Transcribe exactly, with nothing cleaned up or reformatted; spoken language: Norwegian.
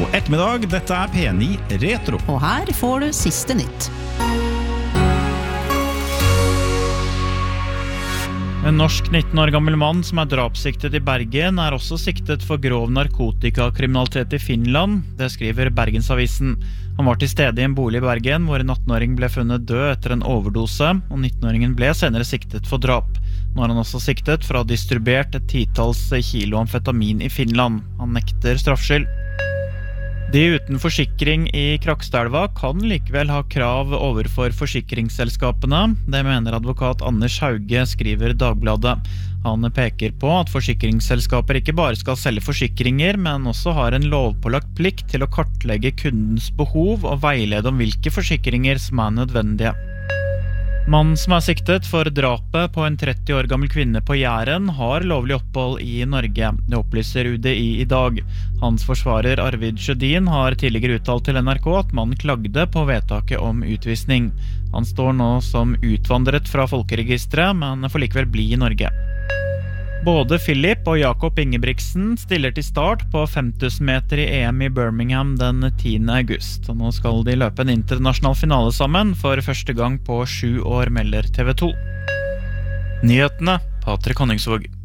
God ettermiddag, dette er P ni Retro. Og her får du siste nytt. En norsk nitten år gammel mann som er drapssiktet i Bergen er også siktet for grov narkotikakriminalitet i Finland, det skriver Bergensavisen. Han var til stede i en bolig i Bergen hvor en atten-åring ble funnet død etter en overdose, og nitten-åringen ble senere siktet for drap. Nå er han også siktet for å ha distribuert et titals kilo amfetamin i Finland. Han nekter straffskyld. De uten forsikring i Krokstadelva kan likevel ha krav overfor forsikringsselskapene. Det mener advokat Anders Hauge, skriver Dagbladet. Han peker på at forsikringsselskaper ikke bare skal selge forsikringer, men også har en lovpålagt plikt til å kartlegge kundens behov og veilede om hvilke forsikringer som er nødvendige. Mannen som er siktet for drapet på en tretti år gammel kvinne på Jæren har lovlig opphold i Norge. Det opplyser U D I i dag. Hans forsvarer Arvid Sjødin har tidligere uttalt til N R K at mannen klagde på vedtaket om utvisning. Han står nå som utvandret fra folkeregisteret, men får likevel bli i Norge. Både Philip og Jakob Ingebrigtsen stiller til start på fem tusen meter i E M i Birmingham den tiende august. Og nå skal de løpe en internasjonal finale sammen for første gang på sju år, melder T V to. Nyhetene, Patrik Honningsvåg.